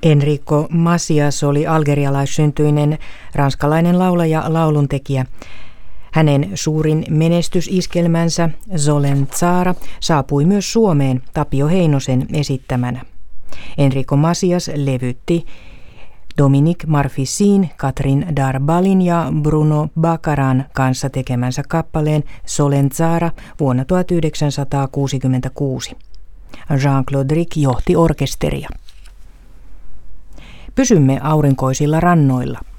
Enrico Macias oli algerialaissyntyinen ranskalainen laulaja, lauluntekijä. Hänen suurin menestysiskelmänsä Zolen Tsara saapui myös Suomeen Tapio Heinosen esittämänä. Enrico Macias levytti Dominique Marfisin, Catherine Darbalin ja Bruno Baccaran kanssa tekemänsä kappaleen Zolen Tsara vuonna 1966. Jean-Claude Rick johti orkesteria. Pysymme aurinkoisilla rannoilla.